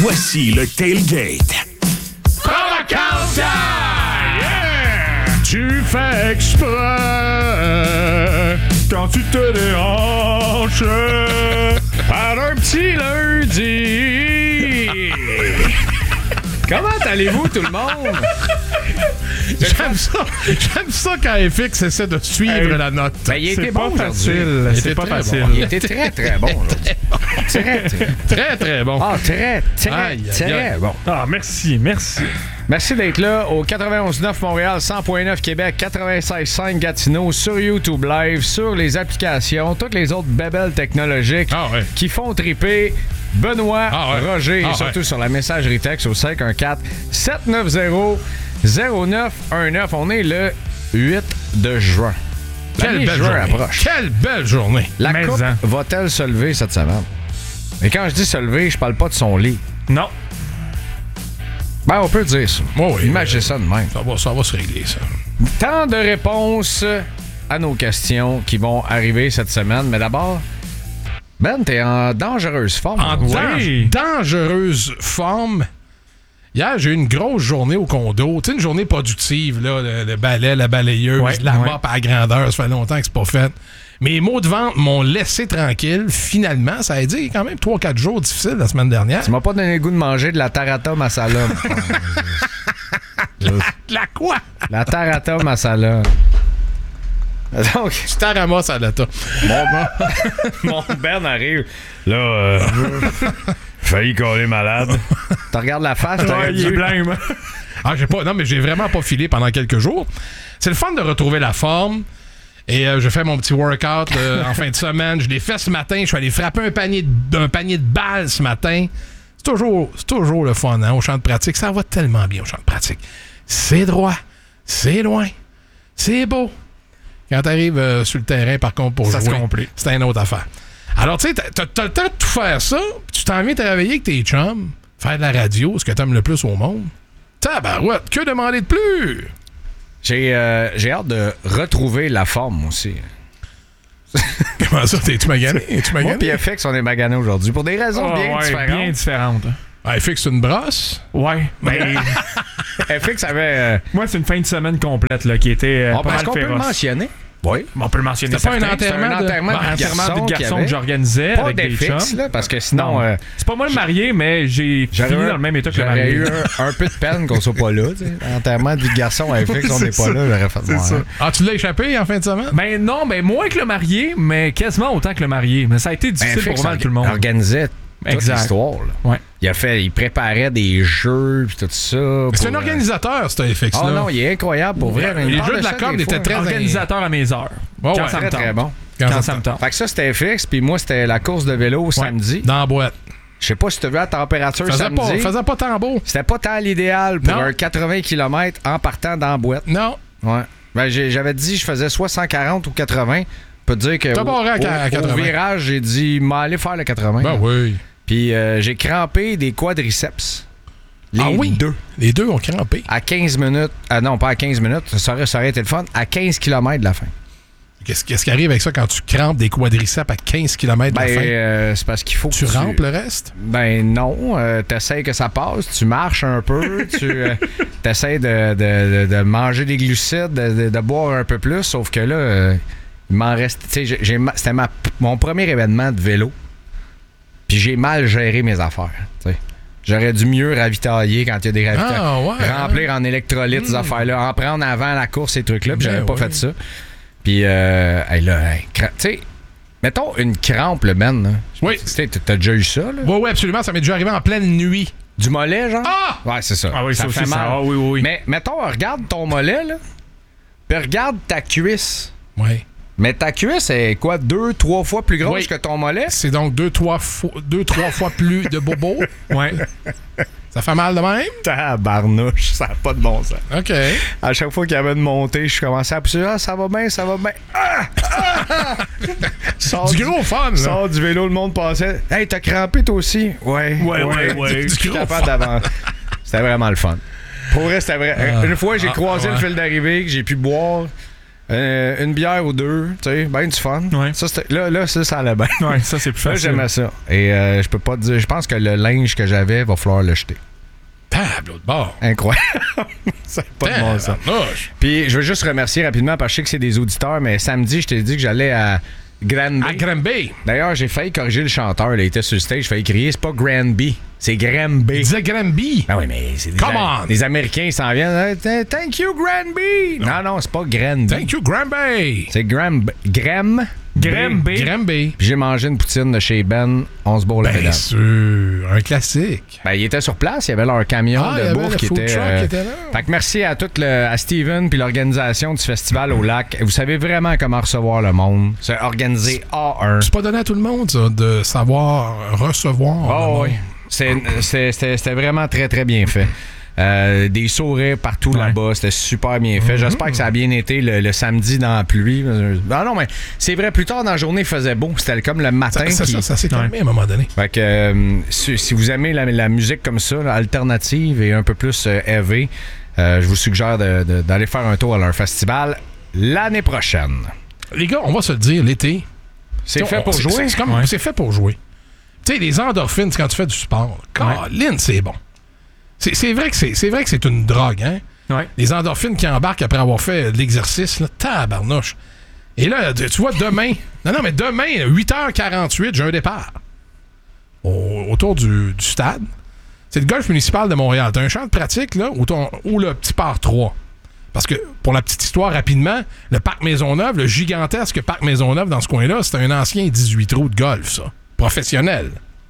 Voici le Tailgate. Provocateur! Yeah! Tu fais exprès quand tu te déhanches par un petit lundi. Comment allez-vous, tout le monde? J'aime ça quand FX essaie de suivre la note. Ben, il était pas bon facile. C'est pas facile. Bon. Il était très, très bon aujourd'hui. Très, très bon. Ah, très bon. Ah, merci. Merci d'être là au 91.9 Montréal, 100.9 Québec, 96.5 Gatineau, sur YouTube Live, sur les applications, toutes les autres bébelles technologiques qui font triper Benoît, Roger et surtout sur la messagerie texte au 514-790-0919. On est le 8 de juin. Quelle belle journée. Approche. Quelle belle journée. La coupe va-t-elle se lever cette semaine? Et quand je dis se lever, je parle pas de son lit. Non. Ben, on peut dire ça. Oh oui, imaginez ça de même. Ça va se régler, ça. Tant de réponses à nos questions qui vont arriver cette semaine. Mais d'abord, Ben, t'es en dangereuse forme. Dangereuse forme. Hier, j'ai eu une grosse journée au condo. Tu sais, une journée productive, là, le balai, la balayeuse, la mop à grandeur. Ça fait longtemps que c'est pas fait. Mes mots de vente m'ont laissé tranquille. Finalement, ça a été quand même 3-4 jours difficiles la semaine dernière. Tu m'as pas donné le goût de manger de la tarata masala. La quoi? La tarata masala. Donc, tu t'aramasses à l'ata. Mon Ben arrive. Là, failli coller malade. Tu regardes la face, il est blanc. J'ai vraiment pas filé pendant quelques jours. C'est le fun de retrouver la forme. Et je fais mon petit workout en fin de semaine. Je l'ai fait ce matin. Je suis allé frapper un panier de balles ce matin. C'est toujours le fun, hein, au champ de pratique. Ça va tellement bien au champ de pratique. C'est droit, c'est loin, c'est beau. Quand t'arrives sur le terrain, par contre, pour jouer, c'est une autre affaire. Alors, tu sais, t'as le temps de tout faire ça, puis tu t'en viens travailler avec tes chums, faire de la radio, ce que t'aimes le plus au monde. Tabarouette, que demander de plus? J'ai hâte de retrouver la forme aussi. Comment ça? Tu magané? Moi puis FX, on est magané aujourd'hui pour des raisons bien différentes. FX, c'est une brosse? Ouais, mais... FX avait... Moi, c'est une fin de semaine complète là, qui était pas mal est-ce qu'on peut le mentionner? Oui. On peut le mentionner. C'était pas un enterrement de garçon que j'organisais avec des chums. Là, parce que sinon... c'est pas moi le marié, mais j'ai fini dans le même état que le marié. J'aurais eu un peu de peine qu'on soit pas là. Enterrement de vie de garçon avec FX, on n'est pas là. J'aurais fait c'est ça. Ah, tu l'as échappé en fin de semaine? Ben non, ben moins que le marié, mais quasiment autant que le marié. Mais ça a été difficile pour vraiment tout le monde. Organisait toute l'histoire. Ouais. Il préparait des jeux puis tout ça. C'est un organisateur, ce FX-là. Oh non, il est incroyable pour vrai. Les jeux de la corde étaient très... Organisateur à mes heures. Quand ça me tente. Très bon. Quand ça me tente. Fait que ça, c'était FX, puis moi, c'était la course de vélo samedi. Dans la boîte. Je sais pas si tu as vu la température samedi. Faisait pas tant beau. C'était pas tant l'idéal pour un 80 km en partant dans la boîte. Non. Ouais. Ben, j'avais dit je faisais soit 140 ou 80. Je peux te dire que au virage, j'ai dit m'aller faire le 80. Ben oui. Puis j'ai crampé des quadriceps. Les deux. Les deux ont crampé. À 15 minutes. Non, pas à 15 minutes. Ça aurait été le fun. À 15 km de la fin. Qu'est-ce qui arrive avec ça quand tu crampes des quadriceps à 15 km de la fin? C'est parce qu'il faut que tu rampes le reste? Ben non. T'essayes que ça passe. Tu marches un peu. T'essayes de manger des glucides, de boire un peu plus. Sauf que là, il m'en reste... C'était mon premier événement de vélo. Puis j'ai mal géré mes affaires. T'sais. J'aurais dû mieux ravitailler quand il y a des ravitaillements. Remplir en électrolytes, ces affaires-là. En prendre avant la course, ces trucs-là. Puis j'avais pas fait ça. Puis, tu sais, mettons une crampe, le Ben. Là. Oui. T'as déjà eu ça, là? Oui, absolument. Ça m'est déjà arrivé en pleine nuit. Du mollet, genre? Ah! Ouais, c'est ça. Ah oui, ça fait mal. Ça. Ah, oui. Mais mettons, regarde ton mollet, là. Puis regarde ta cuisse. Oui. Mais ta cuisse est quoi, 2-3 fois plus grosse que ton mollet? C'est donc 2-3 fois plus de bobo. Ouais. Ça fait mal de même? Tabarnouche, ça n'a pas de bon sens. OK. À chaque fois qu'il y avait une montée, je commençais à pousser. Ah, ça va bien, ça va bien. Du gros fun, là. Sors du vélo, le monde passait. Hey, t'as crampé toi aussi? Ouais. Du gros fun. C'était vraiment le fun. Pour vrai, c'était vrai. Une fois, j'ai croisé le fil d'arrivée, que j'ai pu boire. Une bière ou deux, tu sais, ben du fun. Ouais. Ça, ça allait bien. Ouais, ça, c'est plus Là, facile. j'aimais ça. Et je peux pas te dire, je pense que le linge que j'avais, va falloir le jeter. Table de bord. Incroyable. C'est pas de bon sens. Puis je veux juste remercier rapidement parce que je sais que c'est des auditeurs, mais samedi, je t'ai dit que j'allais à Granby. À Granby. D'ailleurs, j'ai failli corriger le chanteur. Là, il était sur le stage, j'ai failli crier, c'est pas Granby, c'est Granby. Il disait Granby. Ah oui, mais c'est des, Come on! les Américains, ils s'en viennent. Thank you, Granby! Non, c'est pas Granby. Thank you, Granby. C'est Granby. Granby. Puis j'ai mangé une poutine de chez Ben, on se bourre la Bien pédale. sûr. Un classique. Ben, ils étaient sur place, il y avait leur camion Ah, il y de avait bouffe le qui food était. truck qui était là. Fait que merci à à Steven puis l'organisation du festival au lac. Vous savez vraiment comment recevoir le monde. C'est organisé A1. C'est pas donné à tout le monde, ça, de savoir recevoir. Oh, le oui. monde. C'était vraiment très, très bien fait. Des sourires partout là-bas, c'était super bien fait. J'espère que ça a bien été le samedi dans la pluie. Non, mais c'est vrai, plus tard dans la journée, il faisait beau. C'était comme le matin. Ça s'est calmé à un moment donné. Fait que si vous aimez la musique comme ça, là, alternative et un peu plus heavy, je vous suggère d'aller faire un tour à leur festival l'année prochaine. Les gars, on va se le dire, l'été. C'est fait pour jouer? C'est fait pour jouer. Tu sais, les endorphines, quand tu fais du sport, Colin, c'est bon. C'est vrai que c'est une drogue, hein? Ouais. Les endorphines qui embarquent après avoir fait de l'exercice, là, tabarnouche. Et là, tu vois, demain, mais demain, 8h48, j'ai un départ. Autour du stade. C'est le golf municipal de Montréal. T'as un champ de pratique, là, où le petit par 3. Parce que, pour la petite histoire, rapidement, le parc Maisonneuve, le gigantesque parc Maisonneuve dans ce coin-là, c'était un ancien 18 trous de golf, ça. Professionnel.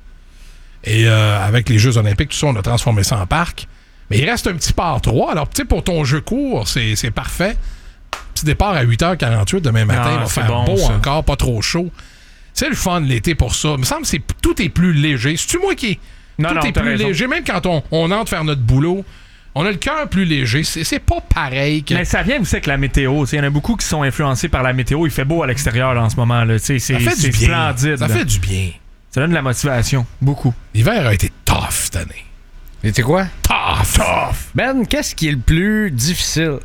Et avec les Jeux olympiques, tout ça, on a transformé ça en parc. Mais il reste un petit par 3. Alors, tu sais, pour ton jeu court, c'est parfait. Petit départ à 8h48 demain matin. Il va faire bon, beau ça. encore, pas trop chaud. C'est le fun l'été pour ça. Il me semble que tout est plus léger. C'est-tu moi qui... Non, tout est t'as plus raison. léger. Même quand on entre faire notre boulot, on a le cœur plus léger. C'est pas pareil que... Mais ça vient aussi avec la météo. Il y en a beaucoup qui sont influencés par la météo. Il fait beau à l'extérieur là, en ce moment. Là. C'est ça fait du bien. splendide. Ça là. fait du bien. Ça donne de la motivation. Beaucoup. L'hiver a été tough cette année. Et tu sais quoi? Tough! Ben, qu'est-ce qui est le plus difficile?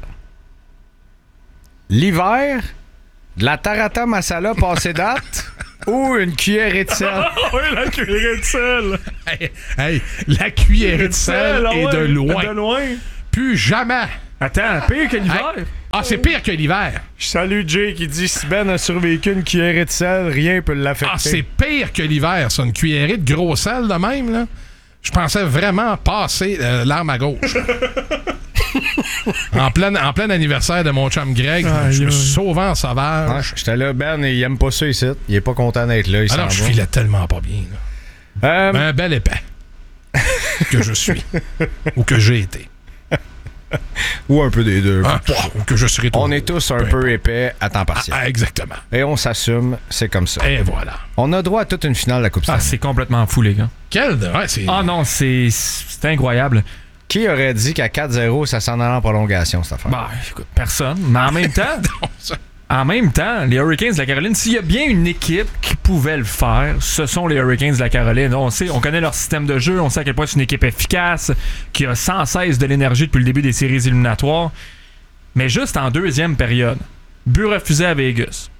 L'hiver, de la tarata masala passée date ou une cuillerée de sel? oui, la cuillerée de sel! Hey, la cuillerée de sel est de loin. De loin. Plus jamais. Attends, pire que l'hiver? Ah, c'est pire que l'hiver. Je salue Jay qui dit si Ben a survécu une cuillerée de sel, rien peut l'affecter. Ah, c'est pire que l'hiver, ça. Une cuillerée de gros sel de même, là. Je pensais vraiment passer l'arme à gauche. en plein anniversaire de mon chum Greg, je me suis sauvé en sauvage. Ouais, j'étais là, Ben, il aime pas ça ici. Il est pas content d'être là. Il Alors, s'en je va. filais tellement pas bien, là. Un bel épais. Que je suis. Ou que j'ai été. Ou un peu des deux. Ou que je serai toujours. On est tous un peu épais à temps partiel. Exactement. Et on s'assume, c'est comme ça. Et voilà. On a droit à toute une finale de la Coupe Stanley. C'est complètement fou, les gars. C'est... Ah non, c'est incroyable. Qui aurait dit qu'à 4-0, ça s'en allait en prolongation, cette affaire? Bah, écoute, personne. Mais en même temps, les Hurricanes de la Caroline, s'il y a bien une équipe qui pouvait le faire, ce sont les Hurricanes de la Caroline. On connaît leur système de jeu, on sait à quel point c'est une équipe efficace, qui a sans cesse de l'énergie depuis le début des séries éliminatoires. Mais juste en deuxième période, but refusé à Vegas.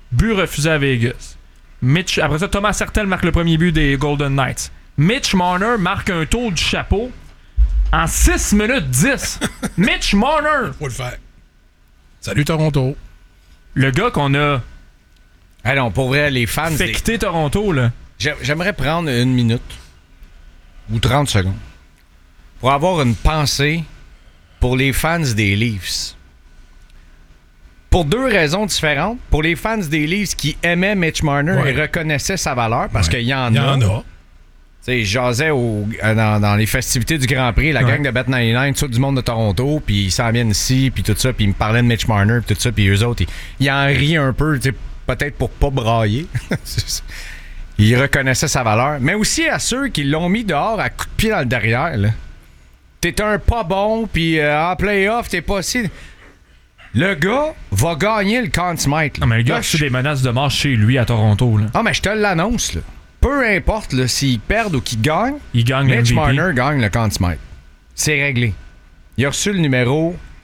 Après ça, Thomas Hertel marque le premier but des Golden Knights. Mitch Marner marque un tour du chapeau en 6 minutes 10. Mitch Marner! Faut le faire. Salut Toronto. Le gars qu'on a Ah non, pour vrai, les fans... fait quitter Toronto, là. J'aimerais prendre 1 minute ou 30 secondes pour avoir une pensée pour les fans des Leafs. Pour 2 raisons différentes. Pour les fans des Leafs qui aimaient Mitch Marner et reconnaissaient sa valeur, parce qu'il y en a. Il y en a. Je jasais dans les festivités du Grand Prix, la gang de Bet99, tout du monde de Toronto, puis ils s'en viennent ici, puis tout ça, puis ils me parlaient de Mitch Marner, puis tout ça, puis eux autres, ils en rient un peu, peut-être pour pas brailler. Ils reconnaissaient sa valeur. Mais aussi à ceux qui l'ont mis dehors à coups de pied dans le derrière. Là. T'es un pas bon, puis en playoff, t'es pas si... Le gars va gagner le Conn Smythe. Non, mais le gars a reçu des menaces de mort chez lui à Toronto. Là. Ah, mais je te l'annonce, là. Peu importe là, s'ils perdent ou qu'ils gagnent, Il gagne Mitch le MVP. Marner gagne le Conn Smythe. C'est réglé. Il a reçu le numéro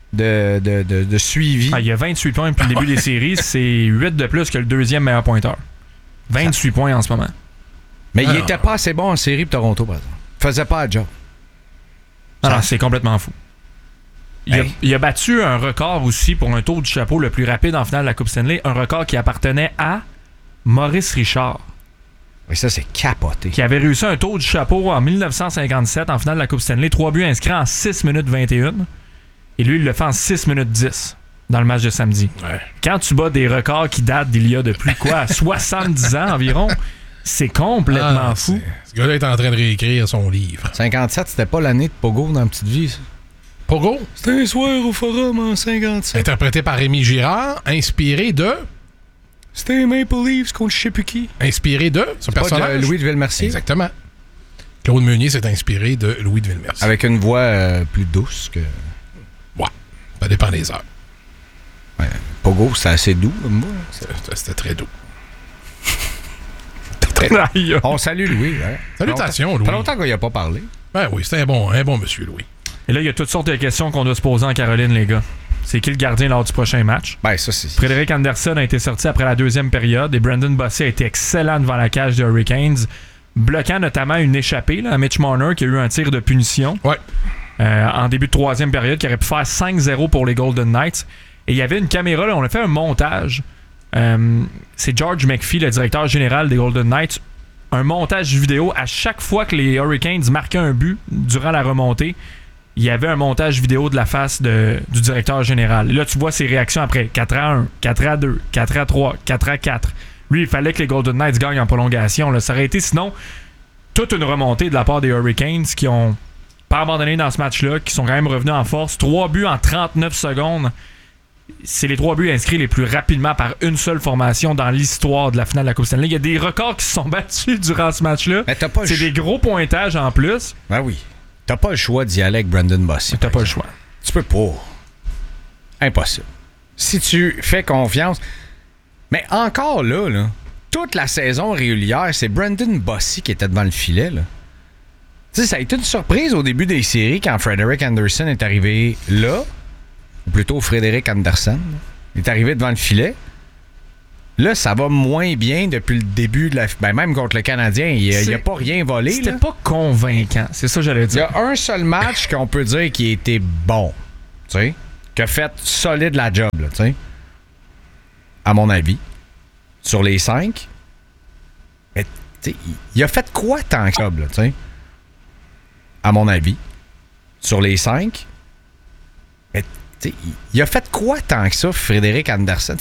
de suivi. Il y a 28 points depuis le début des séries. C'est 8 de plus que le deuxième meilleur pointeur. 28 points en ce moment. Mais il était pas assez bon en série pour Toronto, par exemple. Il faisait pas la job. Alors, c'est complètement fou. Il a battu un record aussi pour un tour du chapeau le plus rapide en finale de la Coupe Stanley. Un record qui appartenait à Maurice Richard. Oui, ça, c'est capoté. Qui avait réussi un tour du chapeau en 1957 en finale de la Coupe Stanley. 3 buts inscrits en 6 minutes 21. Et lui, il le fait en 6 minutes 10 dans le match de samedi. Ouais. Quand tu bats des records qui datent d'il y a depuis 70 ans environ, c'est complètement fou. Ce gars-là est en train de réécrire son livre. 57, c'était pas l'année de Pogo dans Petite Vie, ça? Pogo, C'était un soir au Forum en 57. interprété par Rémi Girard, inspiré de C'était Maple Leafs contre je sais plus qui. ce Pas personnage. de Louis de Villemercier. Exactement. Claude Meunier s'est inspiré de Louis de Villemercier. Avec une voix plus douce que... Ouais, ça dépend des heures. Ouais. Pogo, c'est assez doux comme voix. C'était très doux. Aïe. On salue Louis. Ouais. Salutations, Louis. Ça fait longtemps qu'on n'y a pas parlé. Ben oui, c'était un bon monsieur, Louis. Et là, il y a toutes sortes de questions qu'on doit se poser en Caroline, les gars. C'est qui le gardien lors du prochain match? Ben, ça, c'est... Frédéric Anderson a été sorti après la deuxième période et Brandon Bossy a été excellent devant la cage des Hurricanes, bloquant notamment une échappée là, à Mitch Marner qui a eu un tir de punition Ouais. en début de troisième période qui aurait pu faire 5-0 pour les Golden Knights. Et il y avait une caméra, là, on a fait un montage. C'est George McPhee, le directeur général des Golden Knights. Un montage vidéo à chaque fois que les Hurricanes marquaient un but durant la remontée. Il y avait un montage vidéo de la face du directeur général. Et là, tu vois ses réactions après 4-1, 4-2, 4-3, 4-4. Lui, il fallait que les Golden Knights gagnent en prolongation. Là. Ça aurait été sinon toute une remontée de la part des Hurricanes qui ont pas abandonné dans ce match-là, qui sont quand même revenus en force. 3 buts en 39 secondes. C'est les 3 buts inscrits les plus rapidement par une seule formation dans l'histoire de la finale de la Coupe Stanley. Il y a des records qui se sont battus durant ce match-là. C'est des gros pointages en plus. Ben oui. T'as pas le choix d'y aller avec Brandon Bossy. T'as pas le choix. Tu peux pas. Impossible. Si tu fais confiance... Mais encore là, toute la saison régulière, c'est Brandon Bossy qui était devant le filet, là. Tu sais, ça a été une surprise au début des séries quand Frederick Anderson est arrivé là. Ou plutôt Frédéric Anderson. Il est arrivé devant le filet. Là, ça va moins bien depuis le début de la... Ben, même contre le Canadien, il a pas rien volé. C'était pas convaincant. C'est ça que j'allais dire. Il y a un seul match qu'on peut dire qui a été bon. Tu sais? Qui a fait solide la job, là, tu sais? À mon avis. Sur les 5. Mais, tu sais, il a fait quoi tant que ça, là, tu sais? À mon avis. Sur les 5. Mais, tu sais, il a fait quoi tant que ça, Frédéric Anderson?